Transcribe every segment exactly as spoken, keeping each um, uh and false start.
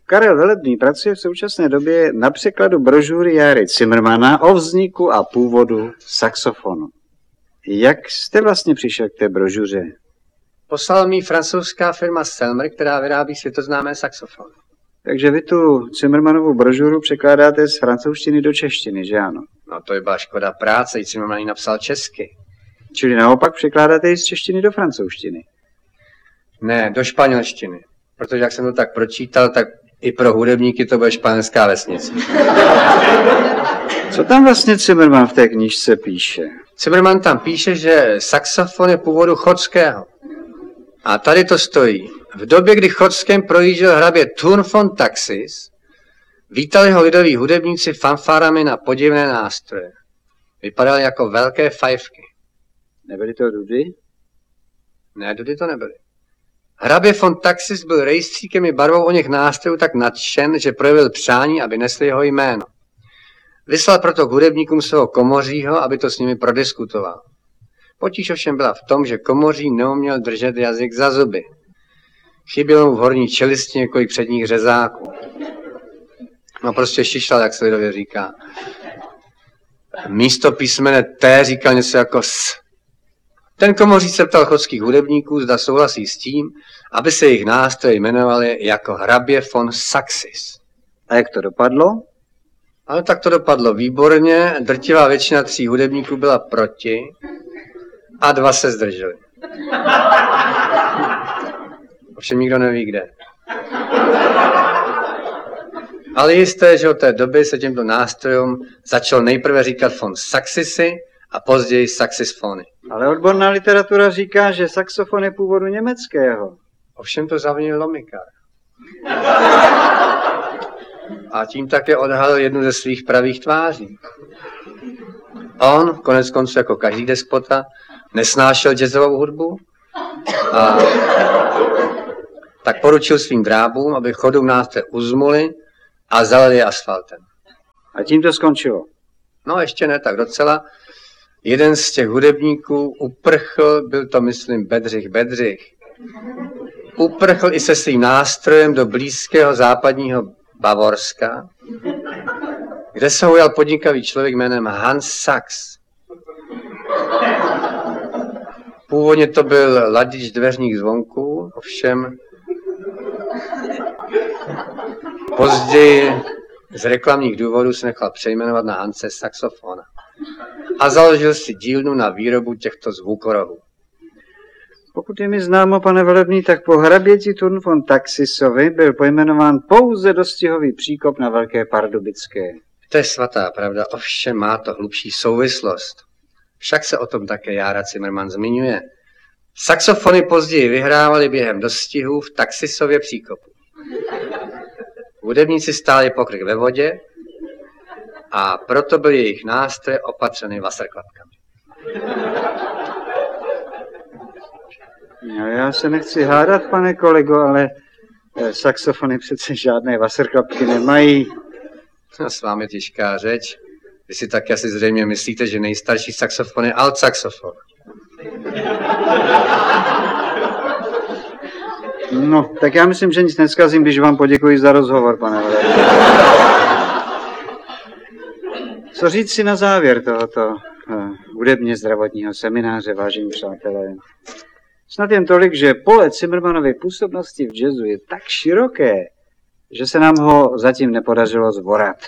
Karel Velebný pracuje v současné době na překladu brožury Járy Cimrmana o vzniku a původu saxofonu. Jak jste vlastně přišel k té brožuře? Poslala mi francouzská firma Selmer, která vyrábí světoznámé saxofony. Takže vy tu Cimrmanovu brožuru překládáte z francouzštiny do češtiny, že ano? No to je byla škoda práce, i Cimrman ji napsal česky. Čili naopak překládáte ji z češtiny do francouzštiny? Ne, do španělštiny. Protože jak jsem to tak pročítal, tak i pro hudebníky to bude španělská vesnice. Co tam vlastně Cimrman v té knížce píše? Cimrman tam píše, že saxofon je původu chotského. A tady to stojí. V době, kdy Chodskem projížděl hrabě Thurn von Taxis, vítali ho lidoví hudebníci fanfárami na podivné nástroje. Vypadaly jako velké fajfky. Nebyly to dudy? Ne, dudy to nebyly. Hrabě von Taxis byl rejstříkem i barvou o něch nástrojů tak nadšen, že projevil přání, aby nesli jeho jméno. Vyslal proto k hudebníkům svého komořího, aby to s nimi prodiskutoval. Potíž ovšem byla v tom, že komoří neuměl držet jazyk za zuby. Chybělo mu v horní čelisti několik předních řezáků. No prostě šišlal, jak se lidově říká. Místo písmene T říkal něco jako S. Ten komoří se ptal chodských hudebníků, zda souhlasí s tím, aby se jejich nástroje jmenovaly jako hrabě von Saxis. A jak to dopadlo? Ale tak to dopadlo výborně, drtivá většina tří hudebníků byla proti a dva se zdrželi. Ovšem nikdo neví kde. Ale jisté, že od té doby se těmto nástrojům začal nejprve říkat von Saxisy a později saxifony. Ale odborná literatura říká, že saxofon je původu německého. Ovšem to zavinil Lomikar. A tím také odhalil jednu ze svých pravých tváří. On, konec konců jako každý despota, nesnášel jazzovou hudbu a tak poručil svým drábům, aby chodu nástroje uzmuli a zalili je asfaltem. A tím to skončilo? No ještě ne tak docela. Jeden z těch hudebníků uprchl, byl to myslím Bedřich Bedřich, uprchl i se svým nástrojem do blízkého západního Bavorska, kde se ujal podnikavý člověk jménem Hans Sachs. Původně to byl ladič dveřních zvonků, ovšem později z reklamních důvodů se nechal přejmenovat na Hanse Saxofona a založil si dílnu na výrobu těchto zvukorohů. Pokud je mi známo, pane Velebný, tak po hraběti Thurn von Taxisovi byl pojmenován pouze dostihový příkop na Velké Pardubické. To je svatá pravda, ovšem má to hlubší souvislost. Však se o tom také Jára Cimrman zmiňuje. Saxofony později vyhrávali během dostihů v Taxisově příkopu. Hudebníci stáli pokrk ve vodě a proto byly jejich nástroje opatřeny vaserklapkami. No, já se nechci hádat, pane kolego, ale saxofony přece žádné vaserklapky nemají. No, s vámi těžká řeč. Vy si taky asi zřejmě myslíte, že nejstarší saxofon je altsaxofon. No, tak já myslím, že nic neskazím, když vám poděkuji za rozhovor, pane Velebný. Co říct si na závěr tohoto uh, hudebně zdravotního semináře, vážení přátelé? Snad jen tolik, že pole Cimrmanovy působnosti v jazzu je tak široké, že se nám ho zatím nepodařilo zvorat.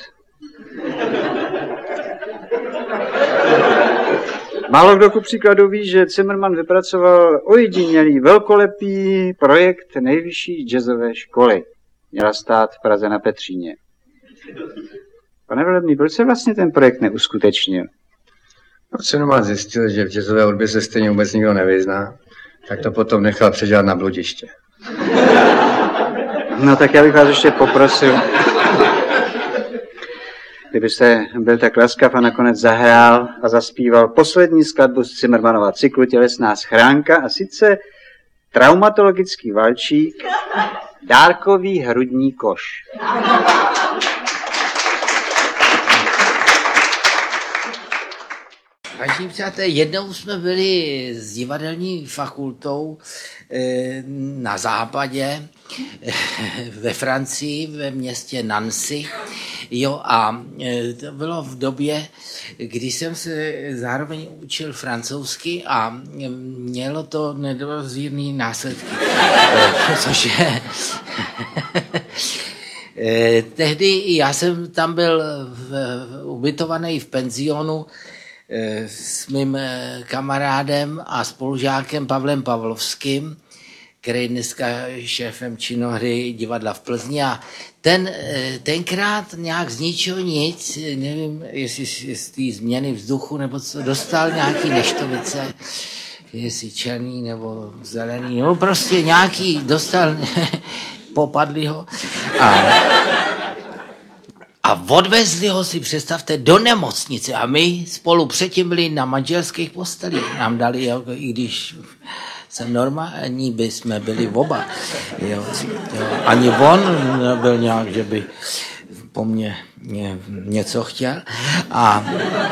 Málo kdo ku příkladu ví, že Cimrman vypracoval ojedinělý velkolepý projekt nejvyšší jazzové školy. Měla stát v Praze na Petříně. Pane Velebný, proč se vlastně ten projekt neuskutečnil? Proč Cimrman zjistil, že v jazzové hudbě se stejně vůbec nikdo nevyzná, tak to potom nechal předělat na bludiště. No tak já bych vás ještě poprosil, kdybyste byl tak laskav a nakonec zahrál a zaspíval poslední skladbu z Cimrmanova cyklu Tělesná schránka, a sice traumatologický valčík Dárkový hrudní koš. Vážení přátelé, jednou jsme byli s divadelní fakultou e, na západě, e, ve Francii, ve městě Nancy. Jo, a e, to bylo v době, kdy jsem se zároveň učil francouzsky a mělo to nedozírný následky. E, což je... e, tehdy já jsem tam byl v, ubytovaný v penzionu s mým kamarádem a spolužákem Pavlem Pavlovským, který je dneska šéfem činohry divadla v Plzni. A ten tenkrát nějak z ničeho nic, nevím, jestli z té změny vzduchu, nebo co, dostal nějaký neštovice, jestli černý nebo zelený, nebo prostě nějaký dostal, popadli ho. A A odvezli ho, si představte, do nemocnice a my spolu předtím byli na manželských postelích. Nám dali, jako, i když jsem normální, by jsme byli oba. Jo, jo. Ani on nebyl nějak, že by po mně ně, něco chtěl. A,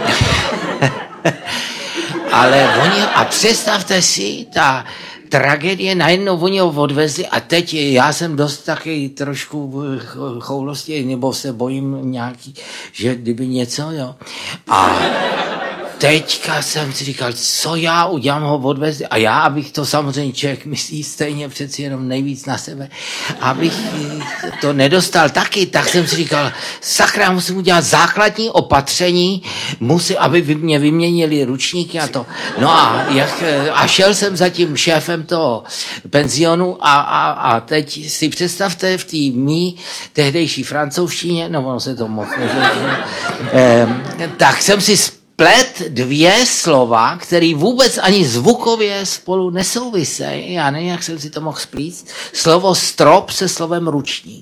ale oni, a představte si, ta tragédie, najednou oni ho odvezli a teď já jsem dost taky trošku choulosti, nebo se bojím nějaký, že kdyby něco, jo. A teďka jsem si říkal, co já udělám, ho odvezli. A já, abych to samozřejmě člověk myslí stejně přeci jenom nejvíc na sebe, abych to nedostal taky, tak jsem si říkal, sakra, musím udělat základní opatření, musím, aby mě vyměnili ručníky a to. No a, jak, a šel jsem za tím šéfem toho penzionu a, a, a teď si představte v té mý tehdejší francouzštině, no ono se to moc neřekne, eh, tak jsem si plet dvě slova, které vůbec ani zvukově spolu nesouvisejí. Já nevím, jak jsem si to mohl splíct. Slovo strop se slovem ručník.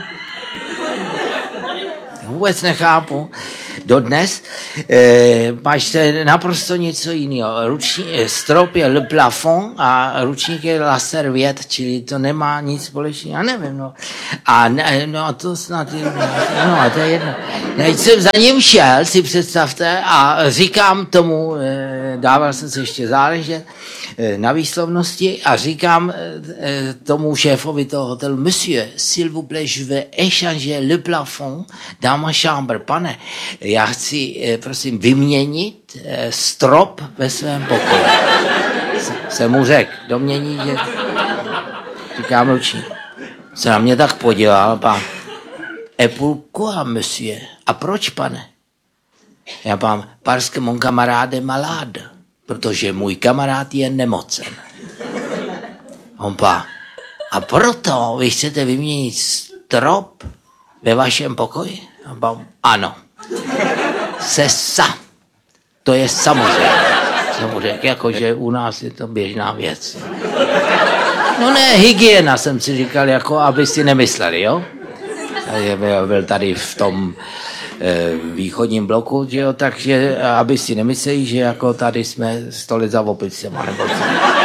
Vůbec nechápu. Dodnes e, máš se naprosto něco jiného. Ruční, strop je le plafond a ručník je la serviette, čili to nemá nic společného. Já nevím, no. A ne, no, to snad je, no, a to je jedno. Teď jsem za ním šel, si představte, a říkám tomu, e, dával jsem se ještě záležet e, na výslovnosti a říkám e, tomu šéfovi toho hotelu, monsieur, s'il vous plaît, je vais échanger le plafond dans ma chambre. Pane, já chci, prosím, vyměnit strop ve svém pokoji. Jsem mu řekl, domění, že... Říkám ručník. Se na mě tak podíval, pán. Et pourquoi, monsieur? A proč, pane? Já pán, parce que mon camarade est malade. Protože můj kamarád je nemocen. On pán, a proto vy chcete vyměnit strop ve vašem pokoji? A pán, ano. Se sa. To je samozřejmě. Jsem mu řekl, jako, že u nás je to běžná věc. No ne, hygiena, jsem si říkal, jako, aby si nemysleli, jo? Byl tady v tom e, východním bloku, že jo, takže aby si nemysleli, že jako tady jsme sto let za opicema, nebo co.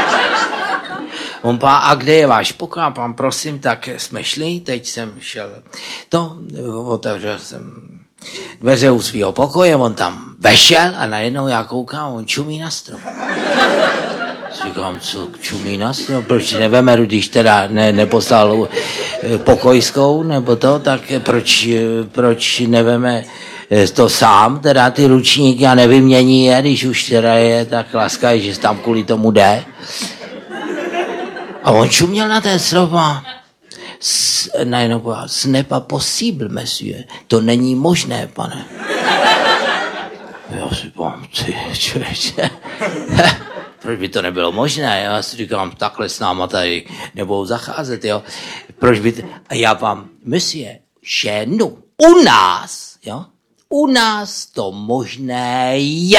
On pá, a kde je váš pokoj? Pán, prosím, tak jsme šli, teď jsem šel, to, otevřel jsem dveře u svého pokoje, on tam vešel a najednou já koukám, on čumí na strop. Říkám, co čumí na strop, proč nevemeru, když teda ne, neposlal pokojskou nebo to, tak proč, proč neveme to sám, teda ty ručníky a nevymění je, když už teda je tak laskavý, že tam kvůli tomu jde. A on čuměl na ten strop a najednou povedal, ce n'est pas possible, monsieur. To není možné, pane. Já si pám, ty člověče, proč by to nebylo možné? Já si říkám, takhle s náma tady nebudou zacházet, jo. Proč by to... A já vám, monsieur, chez nous, u nás, jo, u nás to možné je.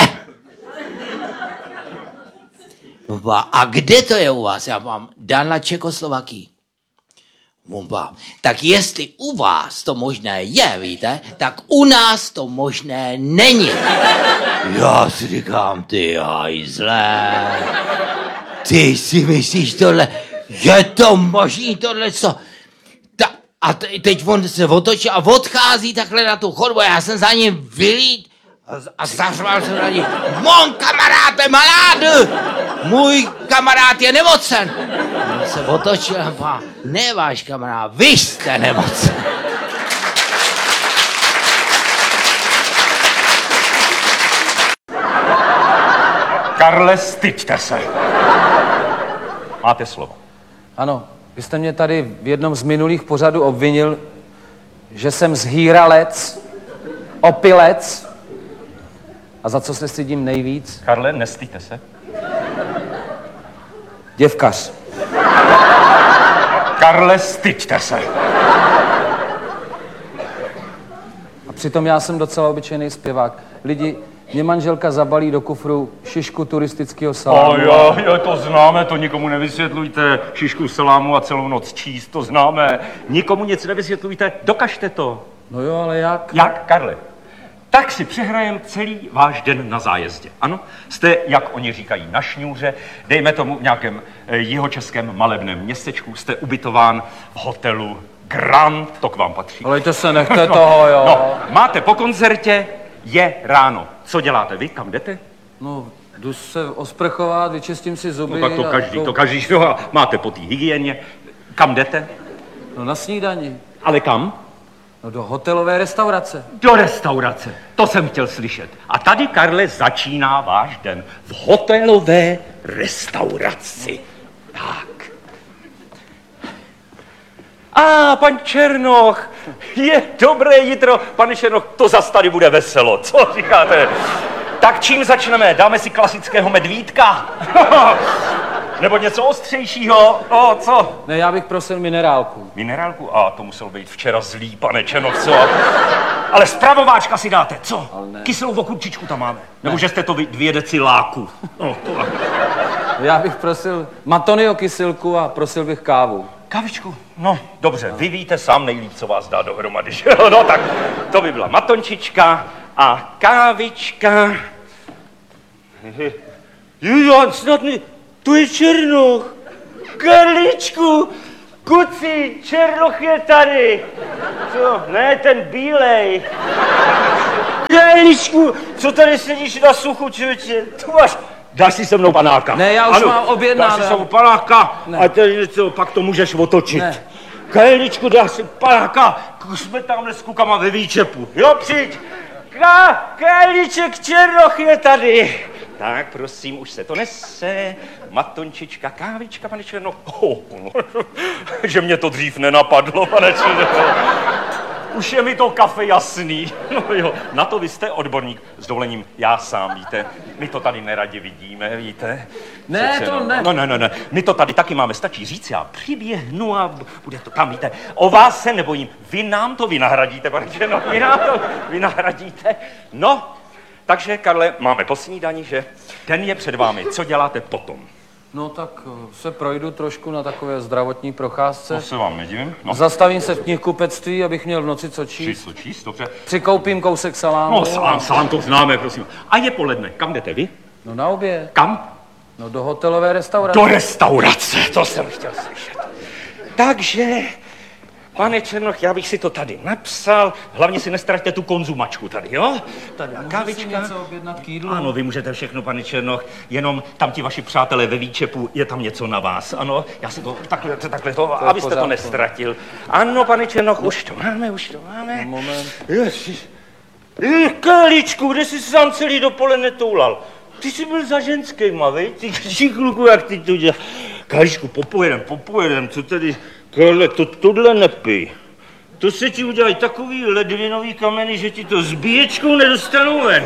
A kde to je u vás? Já vám, dál na Čekoslovakii. Bomba. Tak jestli u vás to možné je, víte, tak u nás to možné není. Já si říkám, ty hajzle, ty si myslíš tohle, je to možný tohle, co? Ta, a te, teď on se otočí a odchází takhle na tu chodbu, já jsem za ním vylít, a zařval jsem na ní, mon kamarád je malade, můj kamarád je nemocen. On se otočil a říkal, ne váš kamarád, vy jste nemocen. Karle, styďte se. Máte slovo. Ano, vy jste mě tady v jednom z minulých pořadů obvinil, že jsem zhýralec, opilec. A za co se stydím nejvíc? Karle, nestyďte se. Děvkař. Karle, styďte se. A přitom já jsem docela obyčejný zpěvák. Lidi, mě manželka zabalí do kufru šišku turistického salámu. O jo, jo, to známe, to nikomu nevysvětlujte. Šišku salámu a celou noc číst, to známe. Nikomu nic nevysvětlujte, dokažte to. No jo, ale jak? Jak, Karle? Tak si přehrajem celý váš den na zájezdě. Ano, jste, jak oni říkají, na šňůře, dejme tomu v nějakém eh, jihočeském malebném městečku, jste ubytován v hotelu Grand, to k vám patří. Alejte se, nechte toho, jo. No, máte po koncertě, je ráno. Co děláte vy, kam jdete? No, jdu se osprchovat, vyčistím si zuby. No tak to a každý, jako- to každý, no, máte po té hygieně. Kam jdete? No na snídani. Ale kam? No do hotelové restaurace. Do restaurace, to jsem chtěl slyšet. A tady, Karle, začíná váš den v hotelové restauraci. Tak. A, pan Černoch, je dobré jitro. Pane Černoch, to zas tady bude veselo, co říkáte? Tak čím začneme? Dáme si klasického medvídka? Nebo něco ostřejšího? O, co? Ne, já bych prosil minerálku. Minerálku? A to muselo být včera zlý, pane Černoch, co? Ale spravováčka si dáte, co? Kyselou okurčičku tam máme. Nebo že jste to vy dvě deci láku. No, to... Já bych prosil Matonio kysilku a prosil bych kávu. Kávičku? No, dobře, vy víte sám nejlíp, co vás dá dohromady, že jo? No tak, to by byla matončička a kávička. Jo, snad mi... Tu je Černoch. Karličku, kuci, Černoch je tady. Co? Ne, ten bílej. Karličku, co tady sedíš na suchu, člověče? Tu máš... Dáš si se mnou panáka. Ne, já už ano, mám objednáno. Dáš si se mnou panáka Ne. a tady něco, pak to můžeš otočit. Ne. Karličku, dáš si panáka, jsme tamhle s kukama ve výčepu. Jo, přijď. Ka, Karliček Černoch je tady. Tak, prosím, už se to nese. Matončička, kávička, pane Černoch. Oh, no. Že mě to dřív nenapadlo, pane Černoch. Už je mi to kafe jasný. No jo, na to vy jste odborník. S dovolením, já sám, víte. My to tady neradi vidíme, víte. Ne, Přece to no, ne. No, ne, ne, ne. My to tady taky máme, stačí říct, já přiběhnu a bude to tam, víte. O vás se nebojím. Vy nám to vynahradíte, pane Černoch, vy nám to vynahradíte. No, takže, Karle, máme po snídani, že? Den je před vámi. Co děláte potom? No tak eh, se projdu trošku na takové zdravotní procházce. To se vám nedivím. No, Zastavím se v knihkupectví, abych měl v noci co číst. číst, co číst, dobře. Přikoupím kousek salámu. No, sám, sám to známe, prosím. A je poledne. Kam jdete vy? No na oběd. Kam? No do hotelové restaurace. Do restaurace, to jsem chtěl slyšet. Takže, pane Černoch, já bych si to tady napsal. Hlavně si nestraťte tu konzumačku tady, jo? Tady Můžu si kávička. něco objednat k jídlu? Ano, vy můžete všechno, pane Černoch, jenom tam ti vaši přátelé ve výčepu, je tam něco na vás, ano? Já si to takhle, takhle to, je v abyste to pořádku. nestratil. Ano, pane Černoch, už to máme, už to máme. Moment. Ježiš. Eh, Karličku, kde jsi se sám celý dopoledne toulal? Ty jsi byl za ženskýma, vej? Ty kluku, jak ty to děláš. Karličku, popojedem, popojedem, co tedy? Karle, to tohle nepij. To se ti udělají takový ledvinový kameny, že ti to s bíječkou nedostanou ven.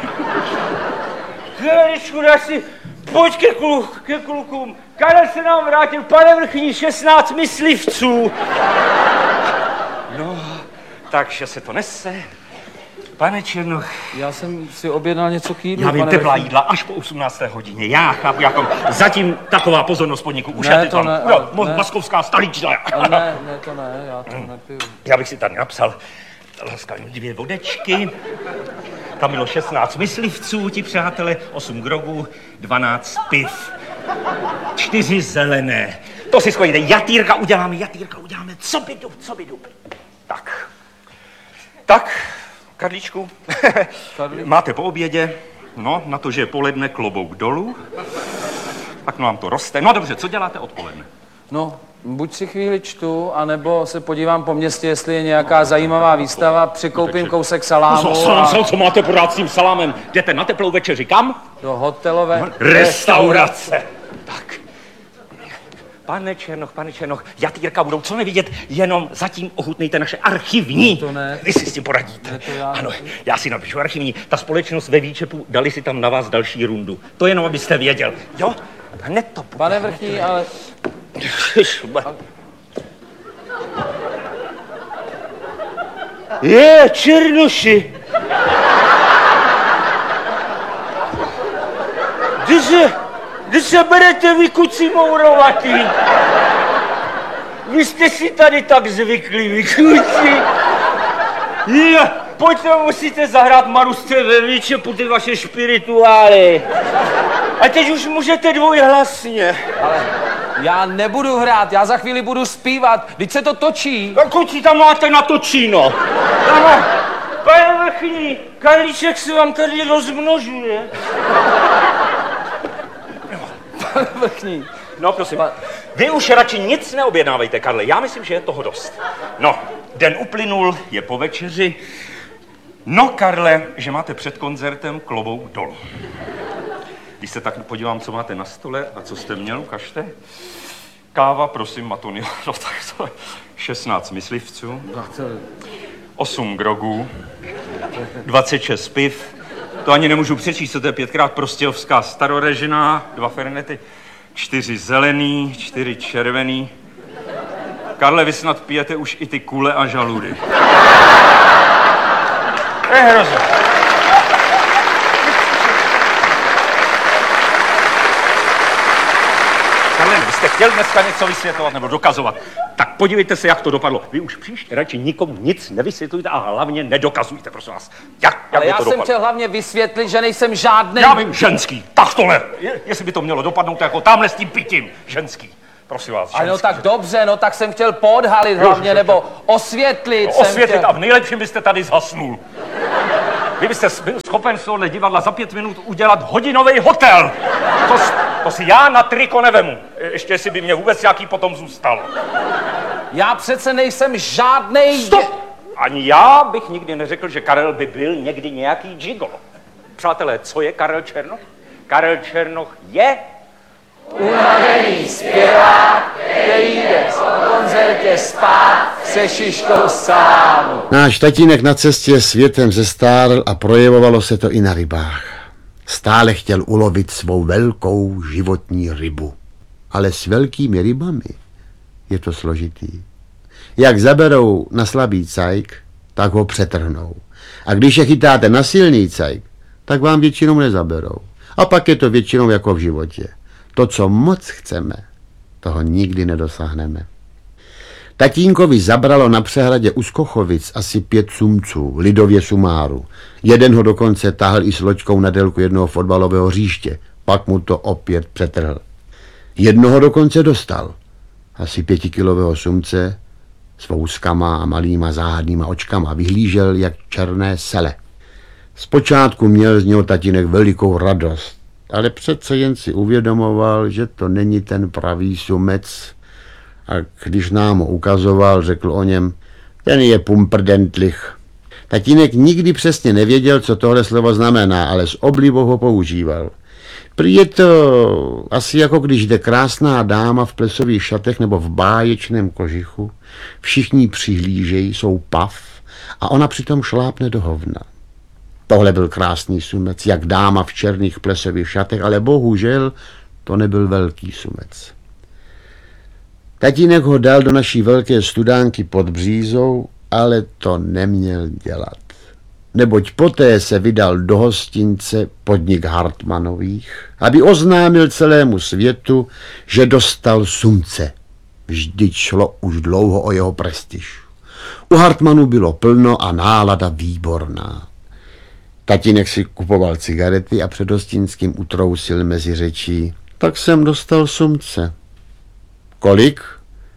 Karličku, dáš si, pojď ke, kluk, ke klukům. Karel se nám vrátil, pane vrchní, šestnáct myslivců. No, takže se to nese. Pane Černoch, Já jsem si objednal něco k jídlu, já vím, pane teplá vrchní. jídla až po osmnácté hodině. Já chápu, jako zatím taková pozornost podniku. Už Ne, je ty to tam. ne, Jo, ale ne. Maskovská stolična. Ale ne, ne, to ne, já to nepiju. Já bych si tady napsal laskavě dvě vodečky. Tam bylo šestnáct myslivců, ti přátelé, osm grogů, dvanáct piv, čtyři zelené. To si schodíte, jatýrka uděláme, jatýrka uděláme, co by dub, co by dub. Tak, tak, Karličku, Karli? máte po obědě, no, na to, že je poledne, klobouk dolů, tak no vám to roste. No dobře, co děláte odpoledne? No, buď si chvíli čtu, anebo se podívám po městě, jestli je nějaká zajímavá výstava, přikoupím kousek salámu No, salám, a salám, co máte pořád s tím salámem? Jdete na teplou večeři kam? do hotelové Restaurace. Tak. Pane Černoch, pane Černoch, jatýrka budou co nevidět, jenom zatím ochutnejte naše archivní. To ne. Vy si s tím poradíte. Ne, to já Ano, ne. já si napíšu archivní. Ta společnost ve Výčepu, dali si tam na vás další rundu. To jenom, abyste věděl. Jo? Hned to bude. Pane Vrchní, ale Je, Černoši! Kdy se, kdy se berete vy, kuci mourovatý? Vy jste si tady tak zvykli, vy kuci. Je, pojďte, musíte zahrát Marusce ve Výčepu ty vaše špirituály. A teď už můžete dvojhlasně. já nebudu hrát, já za chvíli budu zpívat, teď se to točí. A kuci tam máte natočíno. Ano, pane Vrchní, Karlíček se vám tady rozmnožuje. Pane Vrchní. No, prosím, vy už radši nic neobjednávejte, Karle, já myslím, že je toho dost. No, den uplynul, je po večeři. No, Karle, že máte před koncertem klobouk dolů. Když se tak podívám, co máte na stole a co jste měl, ukažte. Káva, prosím, Matony, no tak to je šestnáct myslivců, osm grogů, dvacet šest piv, to ani nemůžu přečíst, co to je pětkrát prostějovská starorežina, dva fernety, čtyři zelený, čtyři červený. Karle, vy snad pijete už i ty kule a žaludy. To je hrozné. Karle, vy jste chtěl dneska něco vysvětlovat nebo dokazovat, tak podívejte se, jak to dopadlo. Vy už příště radši nikomu nic nevysvětlujte a hlavně nedokazujte, prosím vás. Jak, jak Ale by já to jsem dopadlo? chtěl hlavně vysvětlit, že nejsem žádný. Já vím, ženský, tak tohle. Je, jestli by to mělo dopadnout jako tamhle s tím pitím, ženský. Prosím vás, ženský. Ale no tak dobře, no tak jsem chtěl podhalit hlavně, nebo osvětlit jsem Osvětlit chtěl. a v nejlepším byste tady zhasnul. Vy byste byl schopen z tohohle divadla za pět minut udělat hodinový hotel. To, s- to si já na triko nevemu. Je- Ještě jestli by mě vůbec nějaký potom zůstal. Já přece nejsem žádnej... Stop! Ani já bych nikdy neřekl, že Karel by byl někdy nějaký gigolo. Přátelé, co je Karel Černoch? Karel Černoch je... Unavený zpěvák, který jde po koncertě spát se šiškou salámu. Náš tatínek na cestě světem zestárl a projevovalo se to i na rybách. Stále chtěl ulovit svou velkou životní rybu. Ale s velkými rybami je to složitý. Jak zaberou na slabý cajk, tak ho přetrhnou. A když je chytáte na silný cajk, tak vám většinou nezaberou. A pak je to většinou jako v životě. To, co moc chceme, toho nikdy nedosáhneme. Tatínkovi zabralo na přehradě u Skochovic asi pět sumců, lidově sumáru. Jeden ho dokonce táhl i s loďkou na délku jednoho fotbalového hřiště. Pak mu to opět přetrhl. Jednoho dokonce dostal. Asi pětikilového sumce s vouskama a malýma záhadnýma očkama. Vyhlížel jak černé sele. Zpočátku měl z něho tatínek velikou radost, ale přece jen si uvědomoval, že to není ten pravý sumec. A když nám ho ukazoval, řekl o něm, ten je pumprdentlich. Tatínek nikdy přesně nevěděl, co tohle slovo znamená, ale s oblibou ho používal. Prý je to asi jako když jde krásná dáma v plesových šatech nebo v báječném kožichu, všichni přihlížejí, jsou pav a ona přitom šlápne do hovna. Tohle byl krásný sumec, jak dáma v černých plesových šatech, ale bohužel to nebyl velký sumec. Tatínek ho dal do naší velké studánky pod Břízou, ale to neměl dělat. Neboť poté se vydal do hostince podnik Hartmanových, aby oznámil celému světu, že dostal sumce. Vždyť šlo už dlouho o jeho prestiž. U Hartmanů bylo plno a nálada výborná. Tatínek si kupoval cigarety a před hostinským utrousil mezi řečí. Tak jsem dostal sumce. Kolik?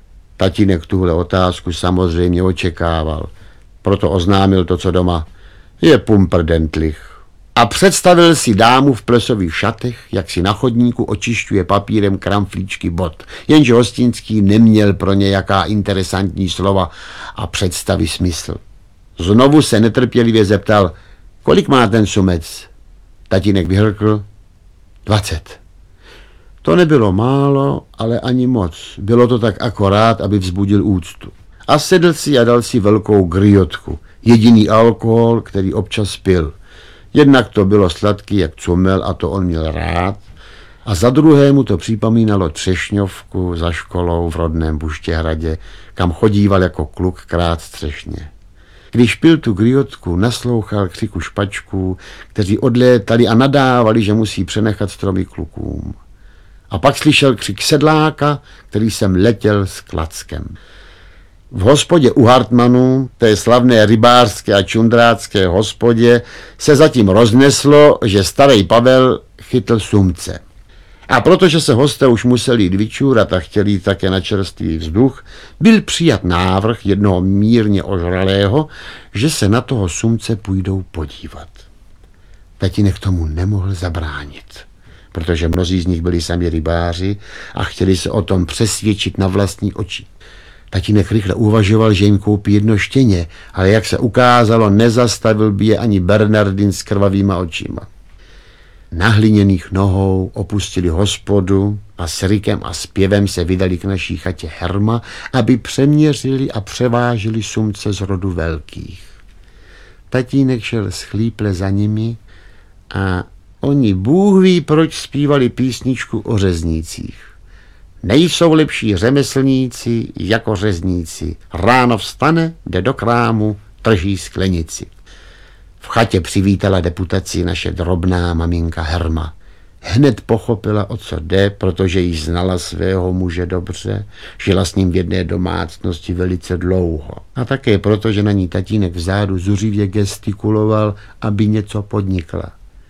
Tatínek tuhle otázku samozřejmě očekával. Proto oznámil to, co doma. Je pumprdentlich. A představil si dámu v plesových šatech, jak si na chodníku očišťuje papírem kramflíčky bot. Jenže Hostinský neměl pro ně jaká interesantní slova a představy smysl. Znovu se netrpělivě zeptal, kolik má ten sumec? Tatínek vyhrkl, dvacet. To nebylo málo, ale ani moc. Bylo to tak akorát, aby vzbudil úctu. A sedl si a dal si velkou griotku. Jediný alkohol, který občas pil. Jednak to bylo sladký jak cumel a to on měl rád. A za druhé mu to připomínalo třešňovku za školou v rodném Buštěhradě, kam chodíval jako kluk krát střešně. Když pil tu griotku, naslouchal křiku špačků, kteří odlétali a nadávali, že musí přenechat stromy klukům. A pak slyšel křik sedláka, který sem letěl s klackem. V hospodě u Hartmanů, té slavné rybářské a čundrácké hospodě, se zatím rozneslo, že starý Pavel chytl sumce. A protože se hosté už museli jít vyčůrat a chtěli jít také na čerstvý vzduch, byl přijat návrh jednoho mírně ožralého, že se na toho sumce půjdou podívat. Tatínek tomu nemohl zabránit, protože mnozí z nich byli sami rybáři a chtěli se o tom přesvědčit na vlastní oči. Tatínek rychle uvažoval, že jim koupí jedno štěně, ale jak se ukázalo, nezastavil by je ani Bernardin s krvavýma očima. Na hliněných nohou opustili hospodu a s rykem a zpěvem se vydali k naší chatě Herma, aby přeměřili a převážili sumce z rodu velkých. Tatínek šel schlíple za nimi a oni Bůh ví, proč zpívali písničku o řeznících. Nejsou lepší řemeslníci jako řezníci. Ráno vstane, jde do krámu, trží sklenici. V chatě přivítala deputaci naše drobná maminka Herma. Hned pochopila, o co jde, protože již znala svého muže dobře, žila s ním v jedné domácnosti velice dlouho. A také proto, že na ní tatínek vzadu zuřivě gestikuloval, aby něco podnikla.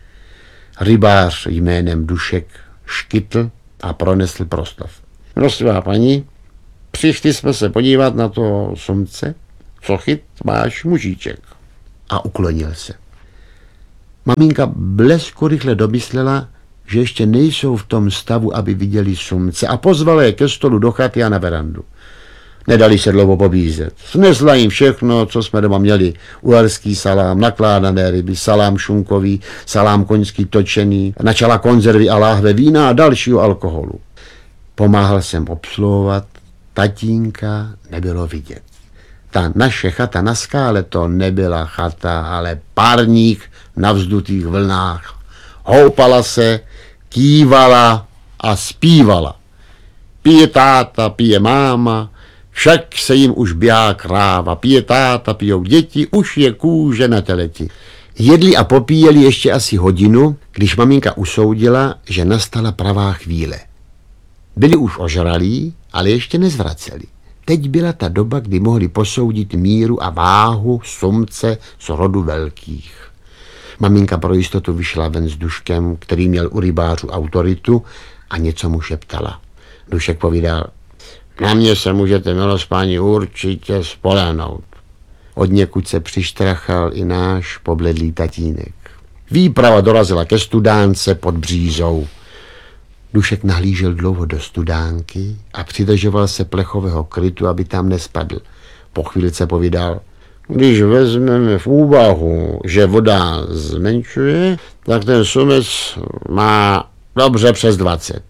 Rybář jménem Dušek škytl a pronesl proslov. Prosím paní, přišli jsme se podívat na toho sumce, co chyt máš mužíček. A uklonil se. Maminka blesku rychle domyslela, že ještě nejsou v tom stavu, aby viděli sumce, a pozvala je ke stolu do chaty a na verandu. Nedali se dlouho pobízet. Snesla jim všechno, co jsme doma měli. Uherský salám, nakládané ryby, salám šunkový, salám koňský točený, načala konzervy a láhve vína a dalšího alkoholu. Pomáhal jsem obsluhovat, tatínka nebylo vidět. Ta naše chata na skále to nebyla chata, ale párník na vzdutých vlnách. Houpala se, kývala a zpívala. Pije táta, pije máma, však se jim už běhá kráva. Pije táta, pijou děti, už je kůže na teleti. Jedli a popíjeli ještě asi hodinu, když maminka usoudila, že nastala pravá chvíle. Byli už ožralí, ale ještě nezvraceli. Teď byla ta doba, kdy mohli posoudit míru a váhu sumce z rodu velkých. Maminka pro jistotu vyšla ven s Duškem, který měl u rybářů autoritu, a něco mu šeptala. Dušek povídal, na mě se můžete, milospáni, určitě spolehnout. Od někud se přištrachal i náš pobledlý tatínek. Výprava dorazila ke studánce pod Břízou. Dušek nahlížel dlouho do studánky a přidržoval se plechového krytu, aby tam nespadl. Po chvílice povídal, když vezmeme v úvahu, že voda zmenšuje, tak ten sumec má dobře přes dvacet.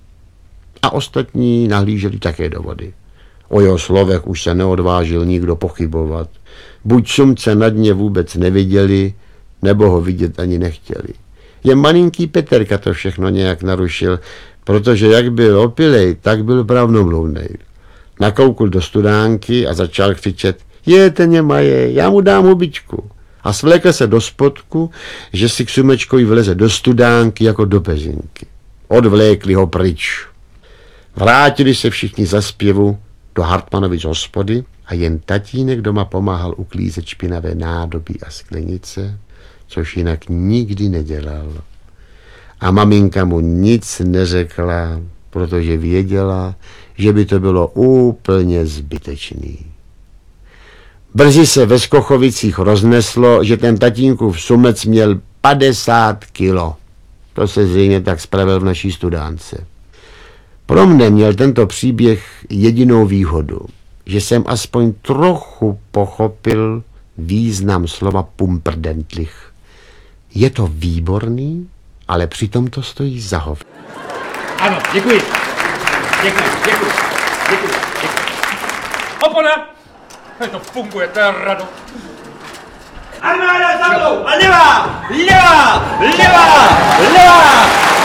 A ostatní nahlíželi také do vody. O jeho slovech už se neodvážil nikdo pochybovat. Buď sumce na dně vůbec neviděli, nebo ho vidět ani nechtěli. Jen malinký Peterka to všechno nějak narušil, protože jak byl opilej, tak byl pravdomluvnej. Nakoukl do studánky a začal křičet, je, ten je maje, já mu dám hubičku. A svlékl se do spodku, že si k sumečkovi vleze do studánky jako do peřinky. Odvlékli ho pryč. Vrátili se všichni za zpěvu do Hartmanovic hospody a jen tatínek doma pomáhal uklízet špinavé nádoby a sklenice, což jinak nikdy nedělal. A maminka mu nic neřekla, protože věděla, že by to bylo úplně zbytečný. Brzy se ve Skochovicích rozneslo, že ten tatínkův sumec měl padesát kilo. To se zřejmě tak spravil v naší studánce. Pro mne měl tento příběh jedinou výhodu, že jsem aspoň trochu pochopil význam slova pumprdentlich. Je to výborný, ale přitom to stojí za hov. Ano, děkuji. Děkuji, děkuji, děkuji, děkuji. Opona! To funguje, to je rado. Armáda za mnou! A levá! Levá! Levá! Levá!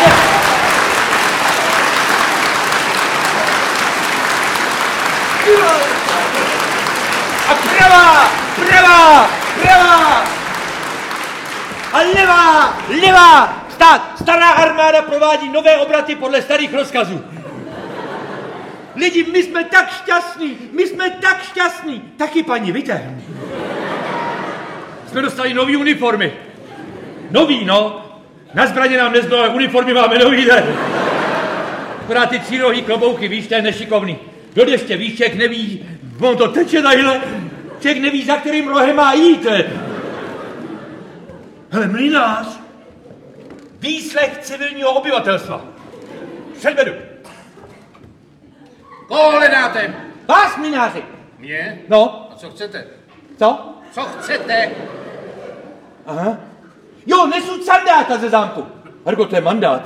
A pravá! Pravá! Pravá! A levá! Levá! Stát! Stará armáda provádí nové obraty podle starých rozkazů. Lidi, my jsme tak šťastní, my jsme tak šťastní. Taky, paní, víte? Jsme dostali nový uniformy. Nový, no. Na zbraně nám nezbylo, ale uniformy máme nový, ne? Akorát ty třírohý klobouky, víš, to je nešikovný. Do deště, víš, člověk neví, on to teče tadyhle. Člověk neví, za kterým rohem má jít. Hele, mlynář. Výslech civilního obyvatelstva. Předvedu. Koho hledáte? Vás, mlynáři. Mě? No. A co chcete? Co? Co chcete? Aha. Jo, nesu sandáta ze zámku. Harko, to je mandát.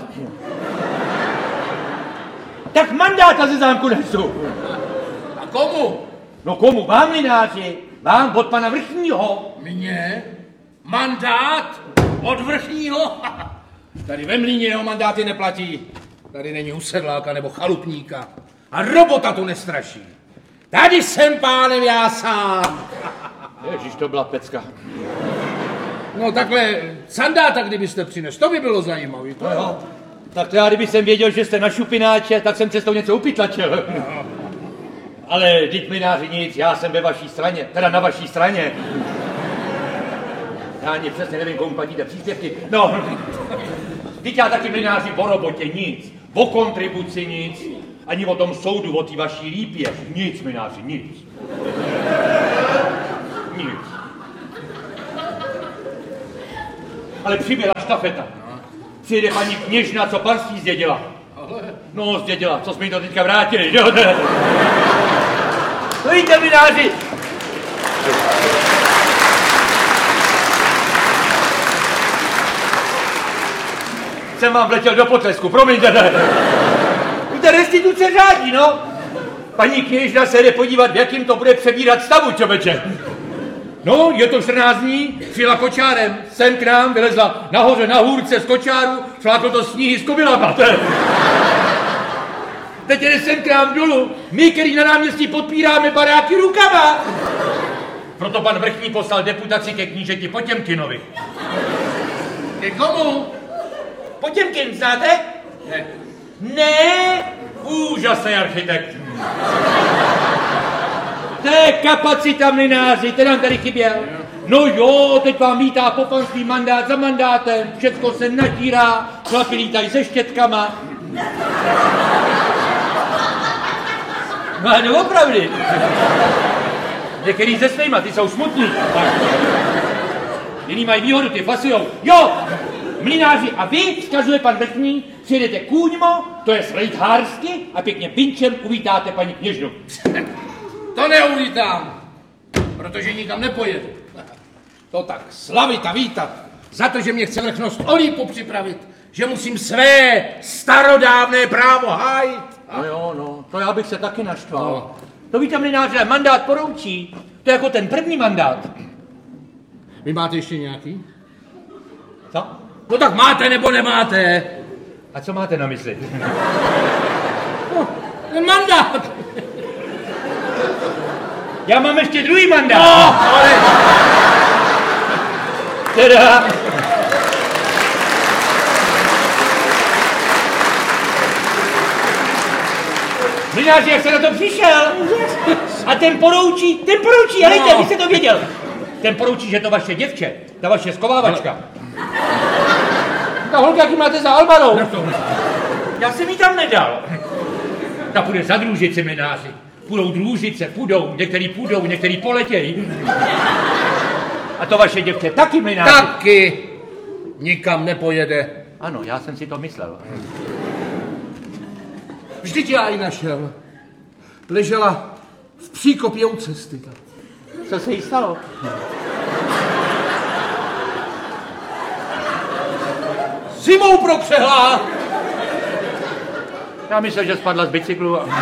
Tak mandáta ze zámku nesu. A komu? No komu? Vám, mlynáři. Vám, od pana vrchního. Mně? Mandát? Od vrchního? Tady ve Mlýně jeho mandáty neplatí. Tady není usedláka nebo chalupníka. A robota tu nestraší. Tady jsem pánem já sám. Ježíš, to byla pecka. No takhle sandáta, kdybyste přines, to by bylo zajímavé. To No jo. Tak to já, kdyby jsem věděl, že jste na šupináče, tak jsem cestou něco upytlačil. Ale vždyť mlynáři nic, já jsem ve vaší straně, teda na vaší straně. Já ani přesně nevím, komu platíte příspěvky. No, vždyť já taky mlynáři o robotě nic, o kontribuci nic, ani o tom soudu, o té vaší lípě. Nic, mlynáři, nic. Nic. Ale přibyla štafeta. Přijde paní kněžna, co panství zdědila. No, zdědila, co jsme jí to teďka vrátili, že jo? No víte, mlynáři. Jsem vám vletěl do potlesku, promiňte. Ne. Víte, restituce řádí, no. Paní kněžna se jde podívat, v jakým to bude přebírat stavu, čověče. No, je to čtrnáct dní, přijela kočárem, sem k nám, vylezla nahoře na hůrce z kočáru, fláklo to sníhy s kobylama. Teď jde sem k nám dolů, my, který na náměstí podpíráme baráky rukama. Proto pan vrchní poslal deputaci ke knížeti Potěmkinovi. Ke komu? Potěmkin, znáte? Ne. Ne, úžasný architekt. To je kapacita, mlynáři, ten nám tady chyběl. No jo, teď vám vítá po panství mandát za mandátem, všecko se natírá, chlapi lítají se štětkama. No ale doopravdy. Některý se svýma, ty jsou smutní. Jiný mají výhodu, ty fasujou. Jo, mlynáři, a vy, vzkazuje pan vrchní, přijedete kůňmo, to je slejthársky, a pěkně pinčem uvítáte paní kněžnu. To neuvítám, protože nikam nepojedu. To tak slavit a vítat za to, že mě chce vrchnost o lípu připravit, že musím své starodávné právo hájit. No jo, no, to já bych se taky naštval. No. To víte, mlynáře, mandát poroučí, to je jako ten první mandát. Vy máte ještě nějaký? Co? No tak máte nebo nemáte? A co máte na mysli? No, ten mandát. Já mám ještě druhý mandát. No, ale... Teda... Mlynáři, jak se na to přišel? A ten poroučí, ten poroučí, helejte, No. vy jste to věděl. Ten poroučí, že to vaše děvče, ta vaše skovávačka. Ta holka, jaký máte za Albanou? Já jsem jí tam nedal. Ta půjde za družici, mlynáři. Půjdou družice, půjdou, některý půjdou, některý poletějí. A to vaše děvče taky mlynáři? Taky nikam nepojede. Ano, já jsem si to myslel. Vždyť já ji našel. Ležela v příkopě u cesty. Co se jí stalo? Zimou propřehlá. Já myslel, že spadla z bicyklu. A...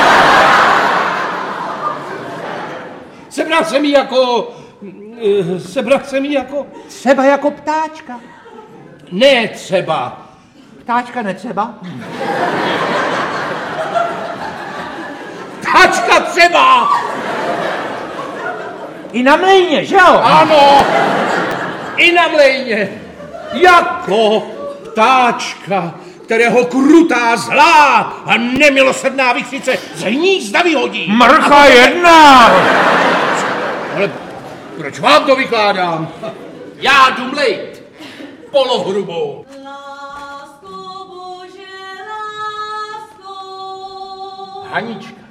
Sebral jsem jí jako... eh, Sebral jsem jí jako... Třeba jako ptáčka. Ne třeba. Ptáčka netřeba? Tačka třeba! I na mlejně, že jo? Ano! I na mlejně. Jako ptáčka, kterého krutá, zlá a nemilosrdná vichřice z hnízda vyhodí. Mrcha jedna! Ale proč vám to vykládám? Já jdu mlejt. Polohrubou. Lásko Bože, lásko. Hanička.